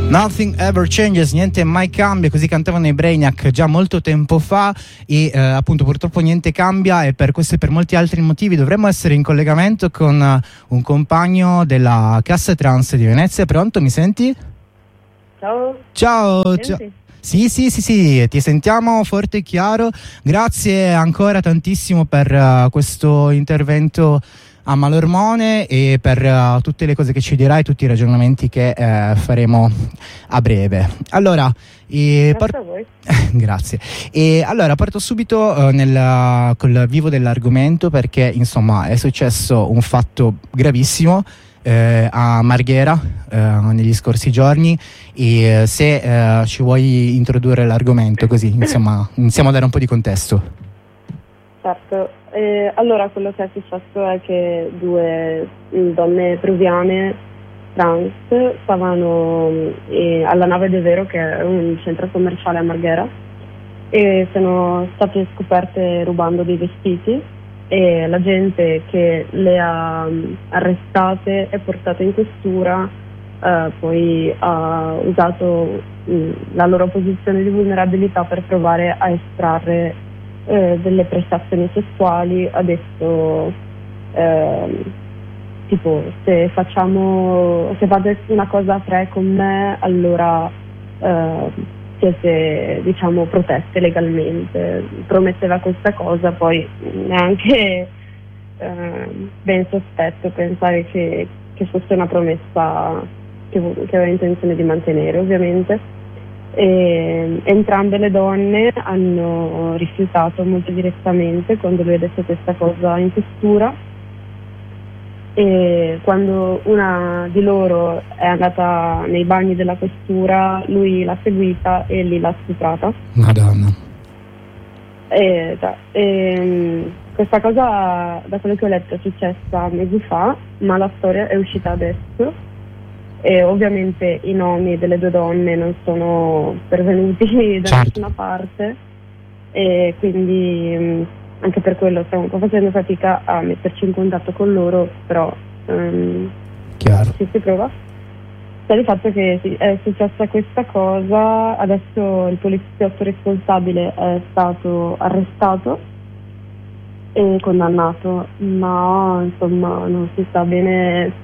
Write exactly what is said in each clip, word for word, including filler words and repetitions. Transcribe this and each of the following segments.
Nothing ever changes, niente mai cambia, così cantavano i Brainiac già molto tempo fa e eh, appunto purtroppo niente cambia, e per questo e per molti altri motivi dovremmo essere in collegamento con uh, un compagno della Cassa Trans di Venezia. Pronto, mi senti? Ciao. Ciao, ciao. Sì, sì, sì, sì, ti sentiamo forte e chiaro. Grazie ancora tantissimo per uh, questo intervento a Malormone e per uh, tutte le cose che ci dirai, tutti i ragionamenti che uh, faremo a breve. Allora, eh, Grazie por- a voi. Grazie. E allora parto subito uh, nel, col vivo dell'argomento, perché insomma è successo un fatto gravissimo eh, a Marghera eh, negli scorsi giorni, e eh, se eh, ci vuoi introdurre l'argomento, così insomma iniziamo a dare un po' di contesto. Certo. Eh, allora, quello che è successo è che due donne peruviane trans stavano eh, alla Nave de Vero, che è un centro commerciale a Marghera, e sono state scoperte rubando dei vestiti, e la gente che le ha arrestate e portate in questura eh, poi ha usato mh, la loro posizione di vulnerabilità per provare a estrarre Eh, delle prestazioni sessuali. Adesso eh, tipo se facciamo se fate una cosa a tre con me, allora eh, siete diciamo protette legalmente. Prometteva questa cosa, poi neanche eh, ben sospetto pensare che, che fosse una promessa che, che aveva intenzione di mantenere, ovviamente. E entrambe le donne hanno rifiutato molto direttamente quando lui ha detto questa cosa in questura, e quando una di loro è andata nei bagni della questura, lui l'ha seguita e lì l'ha stuprata. Madonna. E, cioè, e, questa cosa, da quello che ho letto, è successa mesi fa, ma la storia è uscita adesso. E ovviamente i nomi delle due donne non sono pervenuti da certo. nessuna parte, e quindi mh, anche per quello stiamo un po' facendo fatica a metterci in contatto con loro, però um, Chiaro. ci si prova. Sta di fatto che sì, è successa questa cosa, adesso il poliziotto responsabile è stato arrestato e condannato, ma insomma non si sa bene.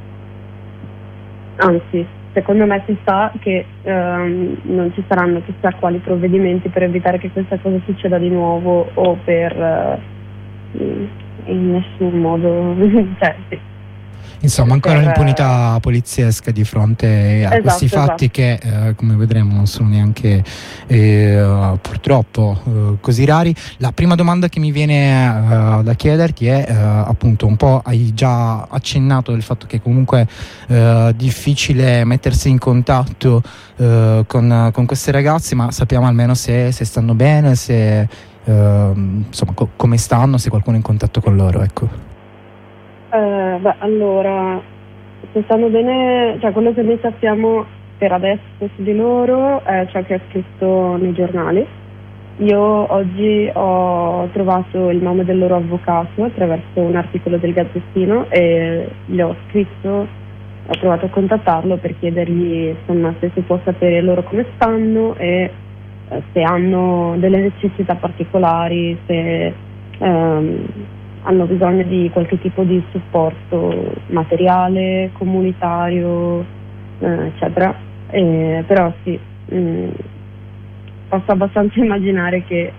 Anzi, secondo me si sa che ehm, non ci saranno chissà quali provvedimenti per evitare che questa cosa succeda di nuovo, o per eh, in nessun modo cioè, sì. Insomma, ancora per, l'impunità poliziesca di fronte a esatto, questi fatti esatto. che, eh, come vedremo, non sono neanche eh, purtroppo eh, così rari. La prima domanda che mi viene eh, da chiederti è eh, appunto, un po' hai già accennato del fatto che comunque è eh, difficile mettersi in contatto eh, con, con queste ragazze, ma sappiamo almeno se, se stanno bene, se eh, insomma co- come stanno, se qualcuno è in contatto con loro, ecco. Eh, beh, allora, se stanno bene, cioè quello che noi sappiamo per adesso su di loro è ciò che è scritto nei giornali. Io oggi ho trovato il nome del loro avvocato attraverso un articolo del Gazzettino e gli ho scritto, ho provato a contattarlo per chiedergli insomma se si può sapere loro come stanno e eh, se hanno delle necessità particolari, se ehm, hanno bisogno di qualche tipo di supporto materiale, comunitario, eh, eccetera. Eh, però sì, mh, posso abbastanza immaginare che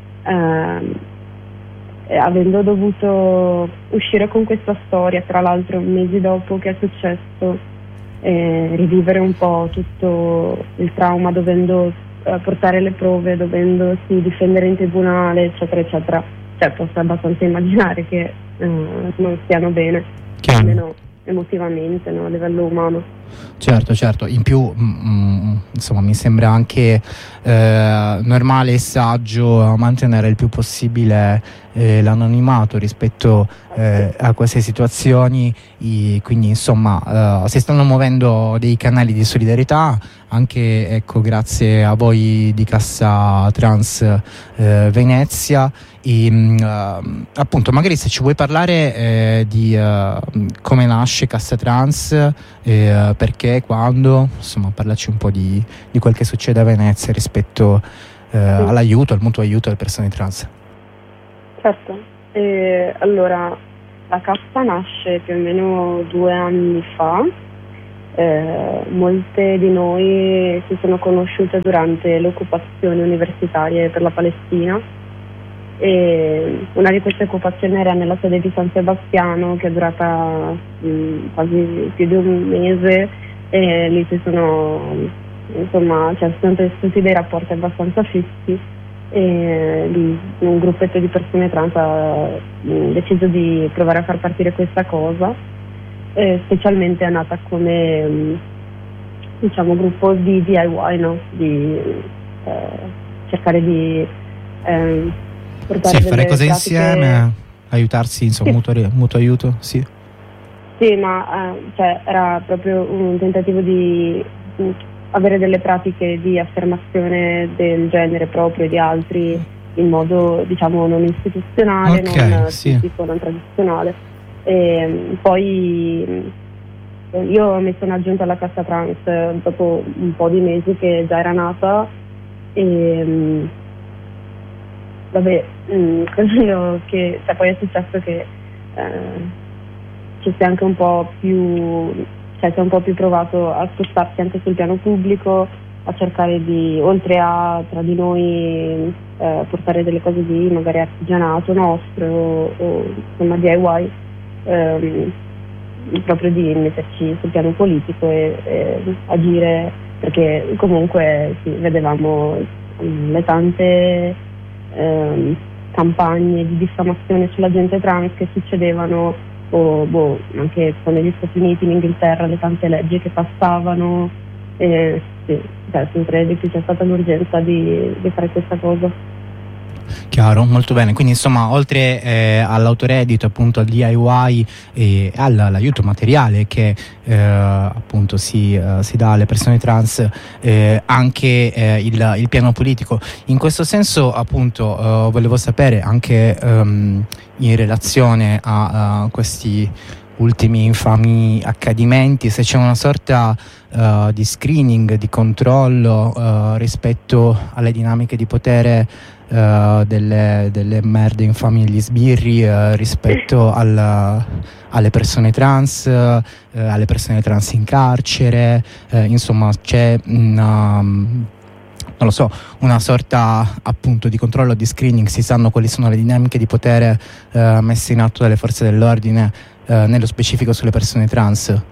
eh, avendo dovuto uscire con questa storia, tra l'altro mesi dopo che è successo, eh, rivivere un po' tutto il trauma, dovendo eh, portare le prove, dovendosi difendere in tribunale, eccetera, eccetera. Cioè, posso abbastanza immaginare che eh, non stiano bene, Chiaro. almeno emotivamente, no? A livello umano. Certo, certo, in più mm, insomma mi sembra anche eh, normale e saggio mantenere il più possibile eh, l'anonimato rispetto eh, a queste situazioni, I, quindi insomma eh, si stanno muovendo dei canali di solidarietà anche, ecco, grazie a voi di Cassa Trans eh, Venezia. E, uh, appunto, magari se ci vuoi parlare eh, di uh, come nasce Cassa Trans, eh, perché, quando, insomma, parlaci un po' di, di quel che succede a Venezia rispetto eh, sì. all'aiuto, al mutuo aiuto alle persone trans. Certo, eh, allora la cassa nasce più o meno due anni fa. Eh, molte di noi si sono conosciute durante le occupazioni universitarie per la Palestina, e una di queste occupazioni era nella sede di San Sebastiano, che è durata mh, quasi più di un mese, e lì si sono insomma cioè, si sono tessuti dei rapporti abbastanza fissi, e lì un gruppetto di persone trans ha mh, deciso di provare a far partire questa cosa. Eh, specialmente è nata come mh, diciamo gruppo di D I Y, no? Di eh, cercare di eh, portare sì, fare cose pratiche... insieme, aiutarsi, insomma, sì. mutuo, mutuo aiuto, sì. Sì, ma eh, cioè, era proprio un tentativo di mh, avere delle pratiche di affermazione del genere proprio di altri in modo, diciamo, non istituzionale, okay, non sì. tipico, non tradizionale. E poi io mi sono aggiunta alla cassa trans dopo un po' di mesi che già era nata, e vabbè, credo che cioè, poi è successo che eh, ci sia anche un po' più cioè si è un po' più provato a spostarsi anche sul piano pubblico, a cercare di, oltre a tra di noi eh, portare delle cose di magari artigianato nostro o, o insomma D I Y, ehm, proprio di metterci sul piano politico e, e agire, perché comunque sì, vedevamo le tante ehm, campagne di diffamazione sulla gente trans che succedevano, o boh, anche con negli Stati Uniti, in Inghilterra, le tante leggi che passavano, e sì, cioè, sempre di più c'è stata l'urgenza di, di fare questa cosa. Chiaro, molto bene. Quindi insomma, oltre eh, all'autoreddito, appunto al D I Y e all'aiuto materiale che eh, appunto si, uh, si dà alle persone trans, eh, anche eh, il, il piano politico. In questo senso, appunto, uh, volevo sapere anche um, in relazione a, a questi ultimi infami accadimenti, se c'è una sorta uh, di screening, di controllo uh, rispetto alle dinamiche di potere uh, delle, delle merde infami degli sbirri uh, rispetto alla, alle persone trans, uh, alle persone trans in carcere, uh, insomma c'è una, non lo so, una sorta appunto di controllo, di screening, si sanno quali sono le dinamiche di potere uh, messe in atto dalle forze dell'ordine, Uh, nello specifico sulle persone trans?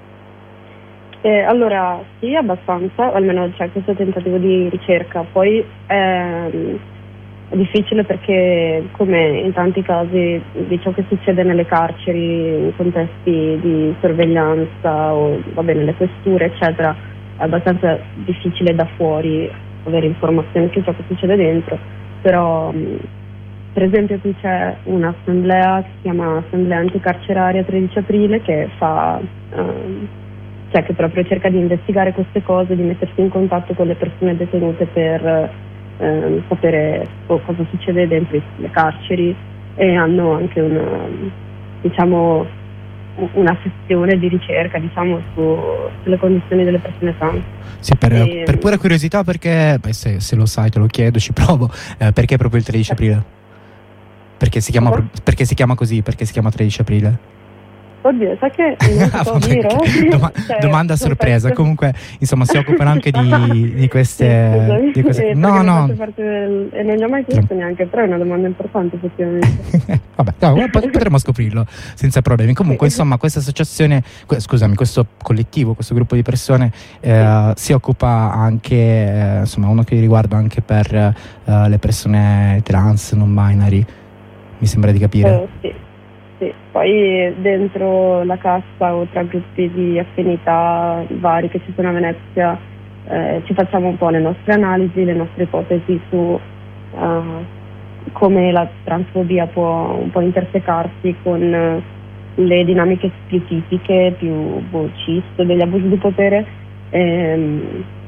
Eh, allora sì, abbastanza, almeno c'è questo tentativo di ricerca. Poi ehm, è difficile perché, come in tanti casi di ciò che succede nelle carceri, in contesti di sorveglianza o vabbè, nelle questure eccetera, è abbastanza difficile da fuori avere informazioni su ciò che succede dentro. Però mh, per esempio qui c'è un'assemblea che si chiama Assemblea Anticarceraria tredici aprile, che fa ehm, cioè che proprio cerca di investigare queste cose, di mettersi in contatto con le persone detenute per ehm, sapere oh, cosa succede dentro le carceri, e hanno anche una, diciamo, una sezione di ricerca, diciamo, su, sulle condizioni delle persone trans. Sì, per, e, per pura curiosità, perché beh, se, se lo sai te lo chiedo, ci provo, eh, perché proprio il tredici aprile? Perché si chiama, perché si chiama così? Perché si chiama tredici aprile? Oddio, sai che non so dire? Doma- cioè, domanda a sorpresa. Penso... Comunque, insomma, si occupano anche di, di queste... Sì, di queste... Eh, no, no. Del... E non gli ho mai chiesto neanche, però è una domanda importante effettivamente. Vabbè, no, potremmo scoprirlo senza problemi. Comunque, insomma, questa associazione, scusami, questo collettivo, questo gruppo di persone eh, si occupa anche, eh, insomma, uno che riguarda anche per eh, le persone trans, non binary. Mi sembra di capire. Eh, sì, sì. Poi dentro la cassa o tra gruppi di affinità vari che ci sono a Venezia eh, ci facciamo un po' le nostre analisi, le nostre ipotesi su uh, come la transfobia può un po' intersecarsi con uh, le dinamiche più tipiche, più boh, cis, degli abusi di potere. E,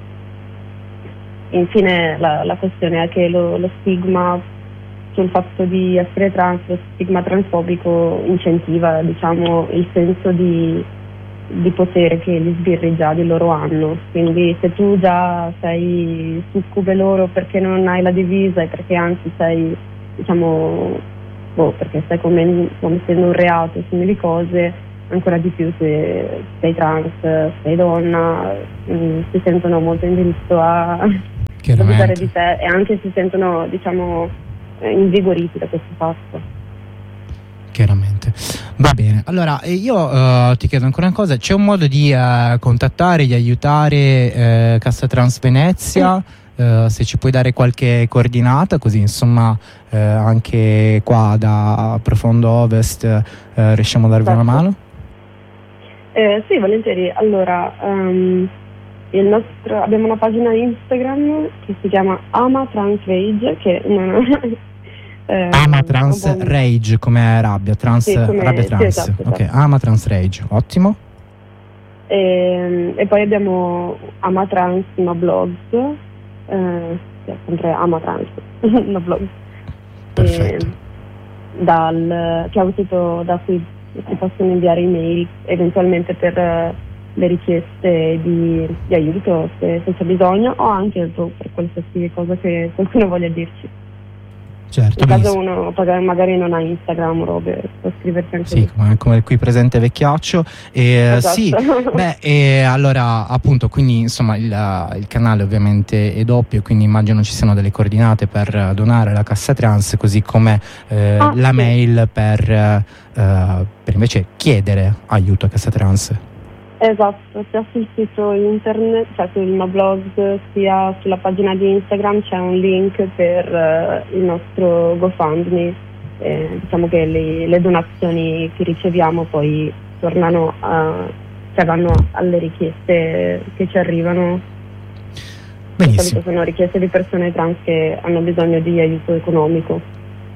infine la, la questione è che lo, lo stigma sul fatto di essere trans, lo stigma transfobico incentiva, diciamo, il senso di di potere che gli sbirri già di loro hanno. Quindi se tu già sei succube loro perché non hai la divisa e perché anzi sei, diciamo, boh, perché stai commettendo un reato, simili cose, ancora di più se sei trans, sei donna, mh, si sentono molto in diritto a abusare di te e anche si sentono, diciamo, invigoriti da questo fatto. Chiaramente. Va bene, allora io uh, ti chiedo ancora una cosa, c'è un modo di uh, contattare, di aiutare uh, Cassa Trans Venezia? Uh, se ci puoi dare qualche coordinata, così insomma uh, anche qua da Profondo Ovest uh, riusciamo a darvi una mano? Eh, sì, volentieri. Allora, um, il nostro, abbiamo una pagina Instagram che si chiama Ama Trans Rage, che non Eh, Ama Trans buon... Rage come rabbia, trans, sì, come... rabbia trans. Sì, esatto, esatto. Ok, Ama Trans Rage, ottimo. E, e poi abbiamo Ama Trans No Blogs, eh, sì, sempre Ama Trans No Blogs. Perfetto. E, dal, che è un sito da cui si possono inviare email eventualmente per uh, le richieste di, di aiuto se, se c'è bisogno, o anche per qualsiasi cosa che qualcuno voglia dirci. Certo, in caso uno magari non ha Instagram o robe, può scriversi anche sì, come, come qui presente Vecchiaccio. E, esatto. Sì, beh, e allora appunto, quindi insomma il, il canale ovviamente è doppio, quindi immagino ci siano delle coordinate per donare alla Cassa Trans, così come eh, ah, la sì. mail per, eh, per invece chiedere aiuto a Cassa Trans. Esatto, sia sul sito internet, cioè sul No Blog, sia sulla pagina di Instagram c'è un link per uh, il nostro GoFundMe. Eh, diciamo che le, le donazioni che riceviamo poi tornano a, cioè vanno alle richieste che ci arrivano. Benissimo. Sono richieste di persone trans che hanno bisogno di aiuto economico.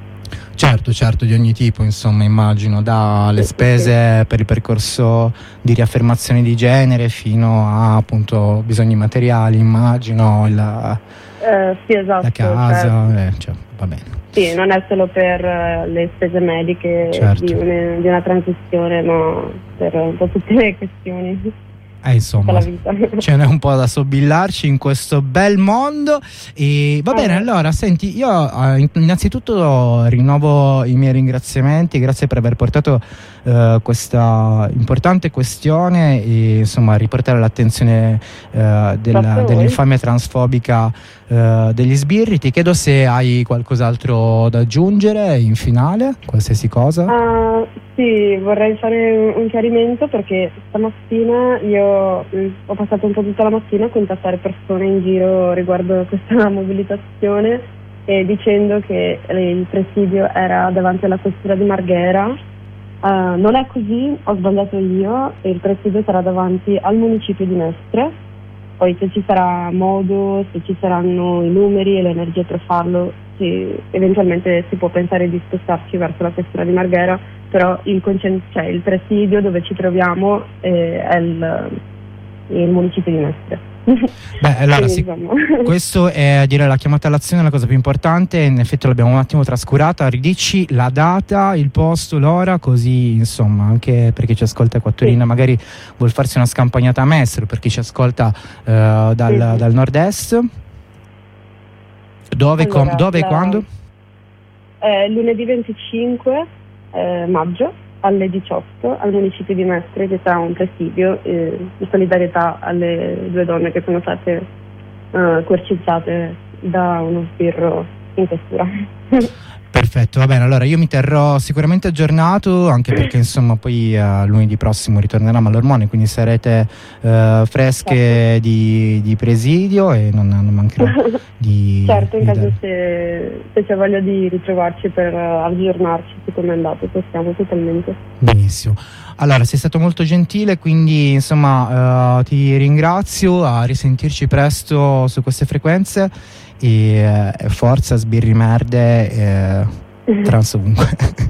Certo, certo, di ogni tipo, insomma, immagino, dalle spese per il percorso di riaffermazione di genere fino a appunto bisogni materiali, immagino, la, eh, sì, esatto, la casa, certo. eh, cioè, va bene. Sì, non è solo per uh, le spese mediche, certo. di, una, di una transizione, ma per un po' tutte le questioni. Eh, insomma, ce n'è un po' da sobbillarci in questo bel mondo. E va bene, allora senti, io eh, innanzitutto rinnovo i miei ringraziamenti, grazie per aver portato eh, questa importante questione e insomma riportare l'attenzione eh, della, dell'infamia transfobica eh, degli sbirri. Ti chiedo se hai qualcos'altro da aggiungere in finale, qualsiasi cosa. Uh, sì, vorrei fare un chiarimento perché stamattina io mh, ho passato un po' tutta la mattina a contattare persone in giro riguardo questa mobilitazione e dicendo che il presidio era davanti alla questura di Marghera. Uh, non è così, ho sbagliato io, il presidio sarà davanti al municipio di Mestre. Poi se ci sarà modo, se ci saranno i numeri e l'energia per farlo, sì, eventualmente si può pensare di spostarci verso la questura di Marghera, però il, concent- cioè il presidio dove ci troviamo eh, è il, il municipio di Mestre. Beh, allora sì, questo è, direi, la chiamata all'azione, la cosa più importante. In effetti l'abbiamo un attimo trascurata. Ridici la data, il posto, l'ora, così insomma anche per chi ci ascolta a Quattorina, sì, magari vuol farsi una scampagnata a Mestre, per chi ci ascolta uh, dal, sì, dal nord-est. Dove, allora, com- dove la, e quando? Eh, lunedì venticinque eh, maggio alle diciotto al municipio di Mestre, che sarà un presidio eh, di solidarietà alle due donne che sono state uh, coercitate da uno sbirro in questura. Perfetto, va bene, allora io mi terrò sicuramente aggiornato, anche perché insomma poi uh, lunedì prossimo ritornerà Malormone, quindi sarete uh, fresche, certo, di, di presidio e non, non mancherà di... Certo, in di caso dare... se, se c'è voglia di ritrovarci per uh, aggiornarci su come è andato, possiamo totalmente. Benissimo. Allora, sei stato molto gentile, quindi insomma uh, ti ringrazio, a risentirci presto su queste frequenze e eh, forza sbirri merde eh, trans ovunque.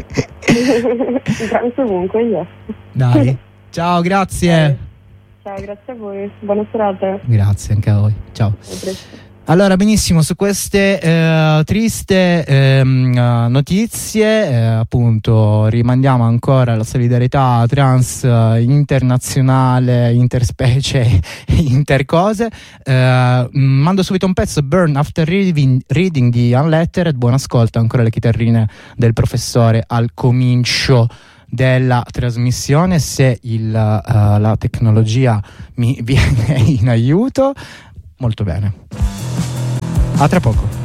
Trans ovunque, yes. Dai, ciao, grazie. Ciao, grazie a voi, buona serata. Grazie anche a voi, ciao. A presto. Allora, benissimo, su queste eh, triste ehm, notizie eh, appunto rimandiamo ancora la solidarietà trans eh, internazionale, interspecie, intercose. Eh, mando subito un pezzo, Burn After Reading, reading di Unlettered. Buon ascolto, ancora le chitarrine del professore al comincio della trasmissione, se il, uh, la tecnologia mi viene in aiuto. Molto bene. A tra poco.